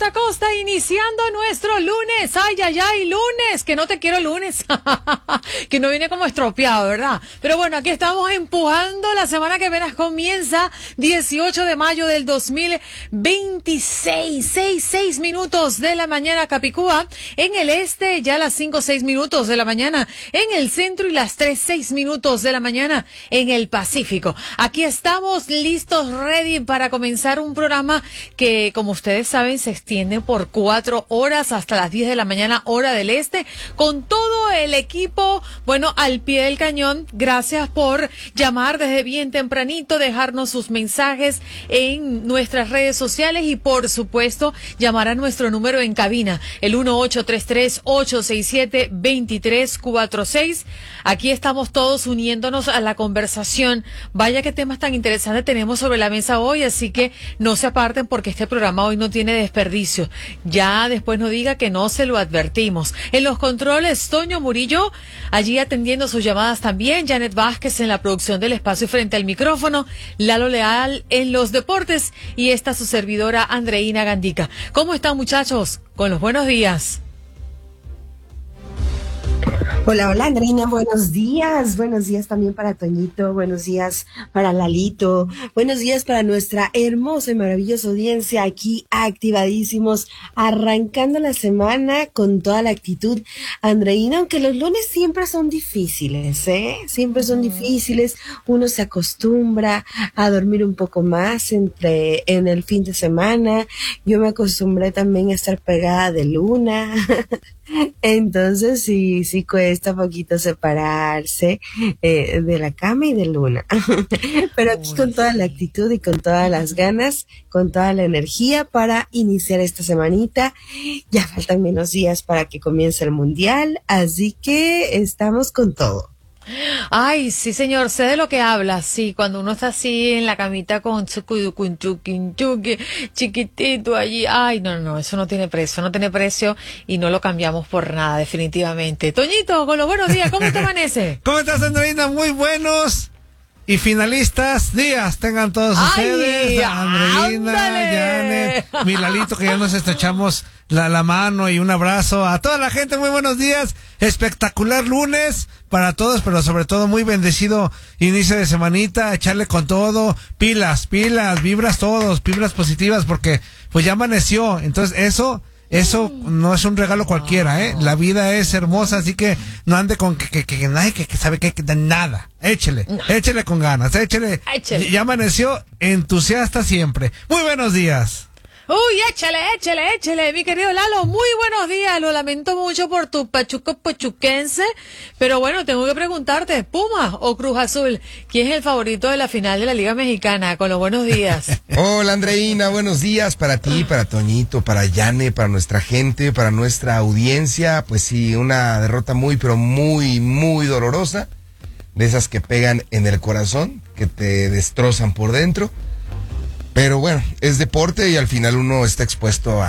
Costa a costa, iniciando nuestro lunes. Ay, ay, ay, lunes, que no te quiero lunes. Que no viene como estropeado, ¿verdad? Pero bueno, aquí estamos empujando. La semana que viene comienza 18 de mayo del 2026. 6 minutos de la mañana, Capicúa. En el este, ya las 6 minutos de la mañana. En el centro y las 6 minutos de la mañana en el Pacífico. Aquí estamos listos, ready para comenzar un programa que, como ustedes saben, se extiende por 4 horas hasta las 10 de la mañana, hora del este, con todo el equipo, bueno, al pie del cañón. Gracias por llamar desde bien tempranito, dejarnos sus mensajes en nuestras redes sociales y, por supuesto, llamar a nuestro número en cabina, el 1833-867-2346. Aquí estamos todos uniéndonos a la conversación. Vaya qué temas tan interesantes tenemos sobre la mesa hoy, así que no se aparten porque este programa hoy no tiene desperdicio. Ya después no diga que no se lo advertimos. En los controles, Toño Murillo, allí atendiendo sus llamadas también, Janet Vázquez en la producción del espacio frente al micrófono, Lalo Leal en los deportes y esta su servidora Andreina Gandica. ¿Cómo están, muchachos? Con los buenos días. Hola, hola Andreina, buenos días también para Toñito, buenos días para Lalito, buenos días para nuestra hermosa y maravillosa audiencia aquí activadísimos, arrancando la semana con toda la actitud. Andreina, aunque los lunes siempre son difíciles, siempre son difíciles, uno se acostumbra a dormir un poco más en el fin de semana, yo me acostumbré también a estar pegada de luna. Entonces sí cuesta poquito separarse de la cama y de Luna. Pero aquí con toda la actitud y con todas las ganas, con toda la energía para iniciar esta semanita. Ya faltan menos días para que comience el Mundial, así que estamos con todo. Ay, sí, señor, sé de lo que habla. Sí, cuando uno está así en la camita con chiquitito allí. Ay, no, eso no tiene precio y no lo cambiamos por nada, definitivamente. Toñito, con los buenos días, ¿cómo te amanece? ¿Cómo estás, Andreina? Muy buenos y finalistas días tengan todos ustedes. Andreina, Janet, mi Lalito, que ya nos estrechamos la mano y un abrazo a toda la gente. Muy buenos días, espectacular lunes para todos, pero sobre todo muy bendecido inicio de semanita, echarle con todo, pilas, vibras todos, vibras positivas, porque pues ya amaneció. Entonces eso no es un regalo cualquiera, la vida es hermosa, así que no ande con que nadie que sabe que nada. Échele con ganas, échele. Ya amaneció, entusiasta siempre. Muy buenos días. Uy, échale, mi querido Lalo, muy buenos días. Lo lamento mucho por tu pachuquense, pero bueno, tengo que preguntarte, ¿Puma o Cruz Azul? ¿Quién es el favorito de la final de la Liga Mexicana? Con los buenos días. Hola, Andreina, buenos días para ti, para Toñito, para Yane, para nuestra gente, para nuestra audiencia. Pues sí, una derrota muy, pero muy, muy dolorosa, de esas que pegan en el corazón, que te destrozan por dentro. Pero bueno, es deporte y al final uno está expuesto a